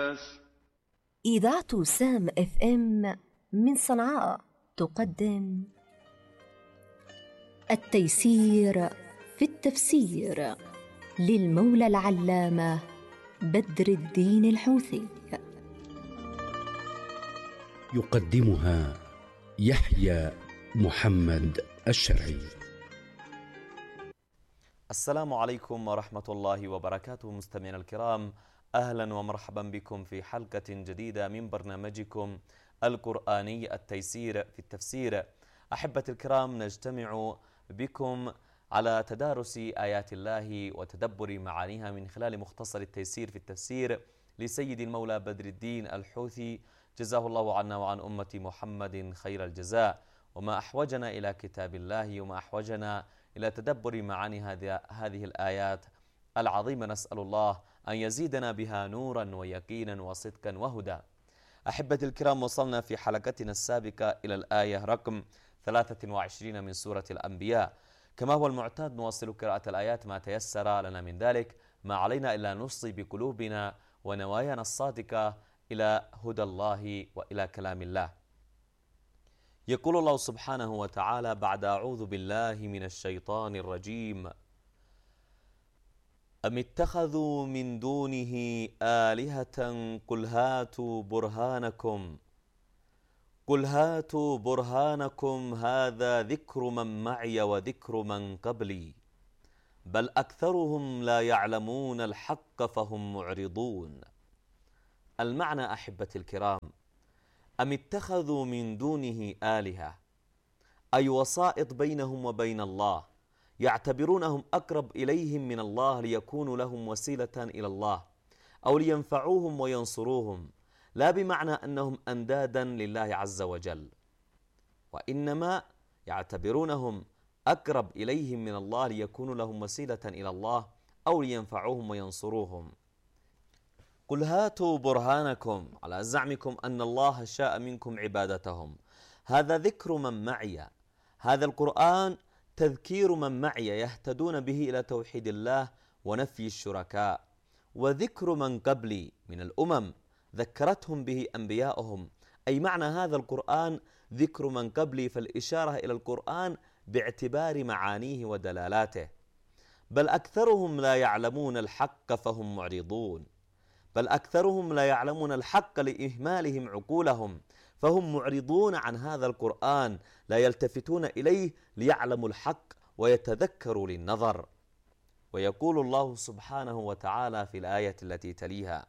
الناس. إذاعة سام اف ام من صنعاء تقدم التيسير في التفسير للمولى العلامة بدر الدين الحوثي. يقدمها يحيى محمد الشرعي. السلام عليكم ورحمة الله وبركاته. مستمعينا الكرام، أهلا ومرحبا بكم في حلقة جديدة من برنامجكم القرآني التيسير في التفسير. أحبة الكرام، نجتمع بكم على تدارس آيات الله وتدبر معانيها من خلال مختصر التيسير في التفسير لسيد المولى بدر الدين الحوثي، جزاه الله عنا وعن أمة محمد خير الجزاء. وما أحوجنا إلى كتاب الله وما أحوجنا إلى تدبر معاني هذه الآيات العظيمة، نسأل الله أن يزيدنا بها نورا ويقينا وصدقا وهدى. أحبتي الكرام، وصلنا في حلقتنا السابقة إلى الآية رقم 23 من سورة الأنبياء. كما هو المعتاد نواصل قراءة الآيات ما تيسر لنا من ذلك، ما علينا إلا نصغي بقلوبنا ونوايانا الصادقة إلى هدى الله وإلى كلام الله. يقول الله سبحانه وتعالى بعد أعوذ بالله من الشيطان الرجيم: أم اتخذوا من دونه آلهة قل هاتوا برهانكم هذا ذكر من معي وذكر من قبلي بل أكثرهم لا يعلمون الحق فهم معرضون. المعنى أحبتي الكرام: أم اتخذوا من دونه آلهة، أي وسائط بينهم وبين الله، يعتبرونهم أقرب إليهم من الله ليكونوا لهم وسيلة إلى الله أو لينفعوهم وينصروهم، لا بمعنى أنهم أندادا لله عز وجل، وإنما يعتبرونهم أقرب إليهم من الله ليكونوا لهم وسيلة إلى الله أو لينفعوهم وينصروهم. قل هاتوا برهانكم، على زعمكم أن الله شاء منكم عبادتهم. هذا ذكر من معي، هذا القرآن تذكير من معي يهتدون به إلى توحيد الله ونفي الشركاء، وذكر من قبلي من الأمم ذكرتهم به أنبياؤهم، أي معنى هذا القرآن ذكر من قبلي، فالإشارة إلى القرآن باعتبار معانيه ودلالاته. بل أكثرهم لا يعلمون الحق فهم معرضون، بل أكثرهم لا يعلمون الحق لإهمالهم عقولهم، فهم معرضون عن هذا القرآن، لا يلتفتون إليه ليعلموا الحق ويتذكروا للنظر. ويقول الله سبحانه وتعالى في الآية التي تليها: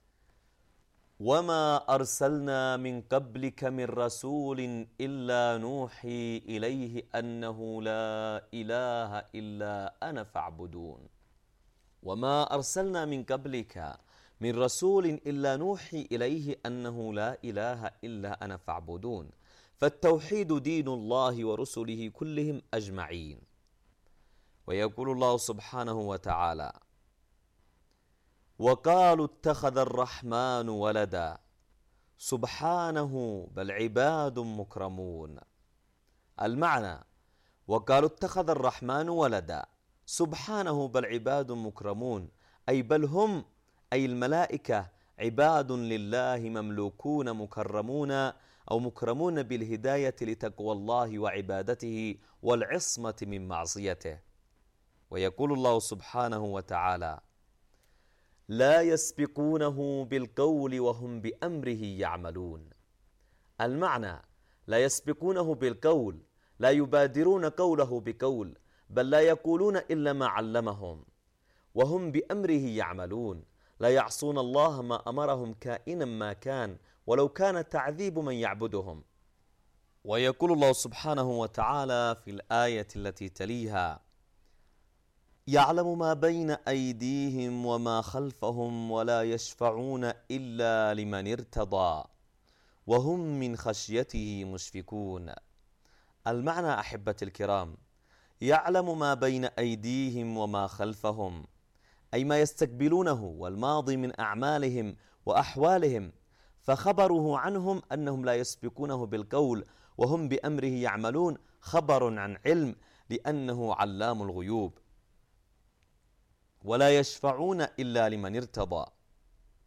وما أرسلنا من قبلك من رسول إلا نوحي إليه أنه لا إله إلا أنا فاعبدون. وما أرسلنا من قبلك من رسول إلا نوحي إليه أنه لا إله إلا أنا فاعبدون، فالتوحيد دين الله ورسله كلهم أجمعين. ويقول الله سبحانه وتعالى: وقالوا اتخذ الرحمن ولدا سبحانه بل عباد مكرمون. المعنى: وقالوا اتخذ الرحمن ولدا سبحانه بل عباد مكرمون، أي بل هم، أي الملائكة، عباد لله مملوكون مكرمون أو مكرمون بالهداية لتقوى الله وعبادته والعصمة من معصيته. ويقول الله سبحانه وتعالى: لا يسبقونه بالقول وهم بأمره يعملون. المعنى: لا يسبقونه بالقول، لا يبادرون قوله بقول، بل لا يقولون إلا ما علمهم، وهم بأمره يعملون، لا يعصون الله ما أمرهم كائنا ما كان، ولو كان تعذيب من يعبدهم. ويقول الله سبحانه وتعالى في الآية التي تليها: يعلم ما بين أيديهم وما خلفهم ولا يشفعون إلا لمن ارتضى وهم من خشيته مشفقون. المعنى أحبتي الكرام: يعلم ما بين أيديهم وما خلفهم، أي ما يستقبلونه والماضي من أعمالهم وأحوالهم، فخبره عنهم أنهم لا يسبقونه بالقول وهم بأمره يعملون خبر عن علم، لأنه علام الغيوب. ولا يشفعون إلا لمن ارتضى.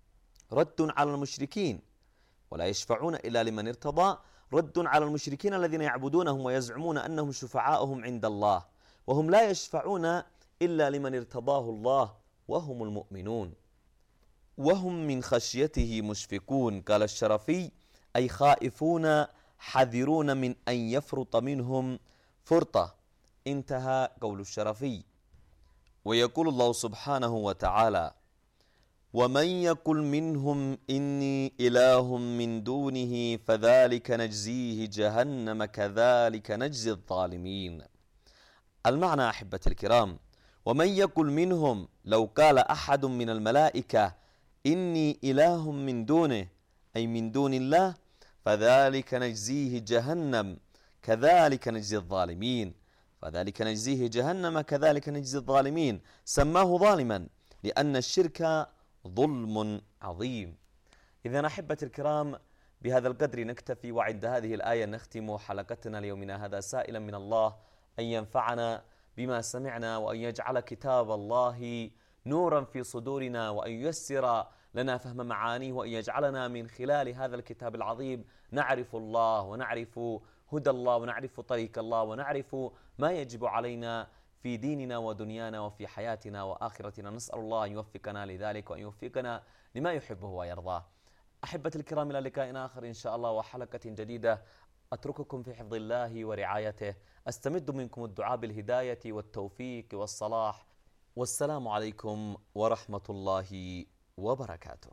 رد على المشركين، ولا يشفعون إلا لمن ارتضى رد على المشركين الذين يعبدونهم ويزعمون أنهم شفعاؤهم عند الله، وهم لا يشفعون إلا لمن ارتضاه الله وهم المؤمنون، وهم من خشيته مشفقون. قال الشرفي: أي خائفون حذرون من أن يفرط منهم فرطة. انتهى قول الشرفي. ويقول الله سبحانه وتعالى: ومن يقل منهم إني إله من دونه فذلك نجزيه جهنم كذلك نجزي الظالمين. المعنى أحبتي الكرام: ومن يقل منهم، لو قال أحد من الملائكة إني إله من دونه أي من دون الله، فذلك نجزيه جهنم كذلك نجزي الظالمين. فذلك نجزيه جهنم كذلك نجزي الظالمين، سماه ظالما لأن الشرك ظلم عظيم. إذن أحبتي الكرام، بهذا القدر نكتفي، وعند هذه الآية نختم حلقتنا ليومنا هذا، سائلا من الله أن ينفعنا بما سمعنا، وأن يجعل كتاب الله نورا في صدورنا، وأن ييسر لنا فهم معانيه، وأن يجعلنا من خلال هذا الكتاب العظيم نعرف الله ونعرف هدى الله ونعرف طريق الله ونعرف ما يجب علينا في ديننا ودنيانا وفي حياتنا وآخرتنا. نسأل الله أن يوفقنا لذلك وأن يوفقنا لما يحبه ويرضاه. أحبتي الكرام، إلى لقاء آخر إن شاء الله وحلقة جديدة. أترككم في حفظ الله ورعايته، أستمد منكم الدعاء بالهداية والتوفيق والصلاح، والسلام عليكم ورحمة الله وبركاته.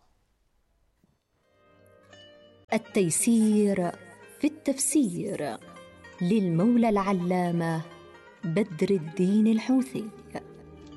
التيسير في التفسير للمولى العلامة بدر الدين الحوثي.